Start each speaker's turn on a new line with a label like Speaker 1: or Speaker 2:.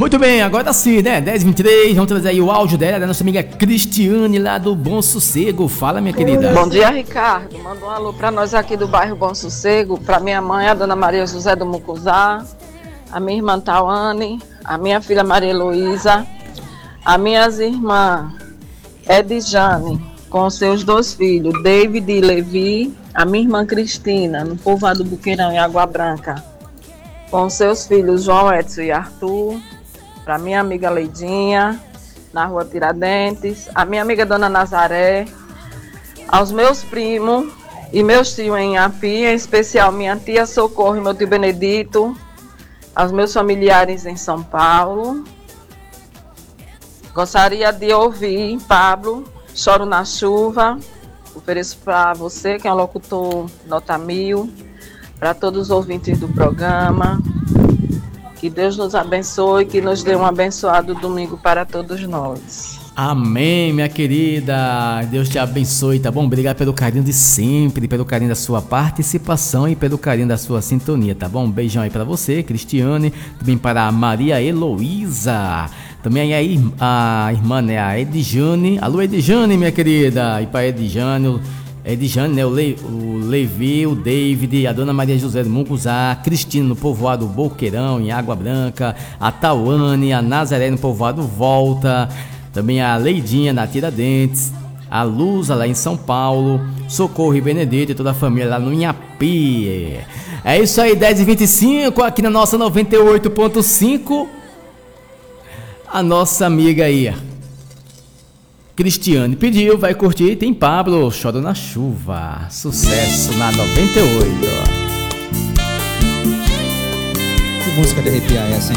Speaker 1: Muito bem, agora sim, né? 10h23, vamos trazer aí o áudio dela, da nossa amiga Cristiane, lá do Bom Sossego. Fala, minha querida.
Speaker 2: Bom dia, Ricardo. Manda um alô pra nós aqui do bairro Bom Sossego, pra minha mãe, a dona Maria José do Mucuzá, a minha irmã Tawane, a minha filha Maria Heloísa, as minhas irmãs Edjane, com seus 2 filhos, David e Levi, a minha irmã Cristina, no povoado Buqueirão, em Água Branca, com seus filhos João Edson e Arthur, para minha amiga Leidinha, na rua Tiradentes, a minha amiga Dona Nazaré, aos meus primos e meus tios em Api, em especial minha tia Socorro e meu tio Benedito, aos meus familiares em São Paulo. Gostaria de ouvir Pablo, Choro na Chuva. Ofereço para você, que é um locutor nota 1000, para todos os ouvintes do programa. Que Deus nos abençoe, que nos dê um abençoado domingo para todos nós.
Speaker 1: Amém, minha querida. Deus te abençoe, tá bom? Obrigado pelo carinho de sempre, pelo carinho da sua participação e pelo carinho da sua sintonia, tá bom? Um beijão aí pra você, Cristiane. Também para a Maria Heloísa. Também aí a irmã, né? A Edjane. Alô, Edjane, minha querida. E para Edjane, né, o Levi, o David, a Dona Maria José do Mucuzá, a Cristina no povoado Boqueirão, em Água Branca, a Tawane, a Nazaré no povoado Volta, também a Leidinha na Tiradentes, a Luza lá em São Paulo, Socorro e Benedito e toda a família lá no Inhapi. É isso aí, 10h25 aqui na nossa 98.5. A nossa amiga aí, Cristiane, pediu, vai curtir. Tem Pablo, Choro na Chuva. Sucesso na 98.
Speaker 3: Que música de arrepiar é essa, hein?